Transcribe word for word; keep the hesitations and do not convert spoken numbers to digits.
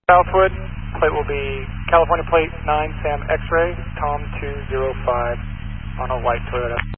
Southwood, plate will be California plate nine Sam X-ray, Tom two zero five on a white Toyota.